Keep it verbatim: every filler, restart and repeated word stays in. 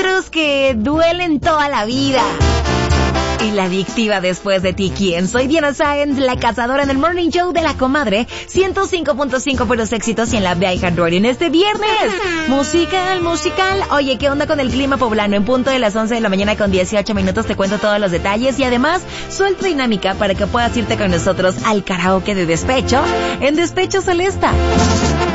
otros que duelen toda la vida. Y la adictiva después de ti, ¿quién? Soy Diana Sáenz, la cazadora en el Morning Show de la Comadre, ciento cinco punto cinco por los éxitos y en la app de iHeartRadio en este viernes. Musical, musical. Oye, ¿qué onda con el clima poblano? En punto de las once de la mañana con dieciocho minutos te cuento todos los detalles y además suelto dinámica para que puedas irte con nosotros al karaoke de despecho en Despecho Celesta.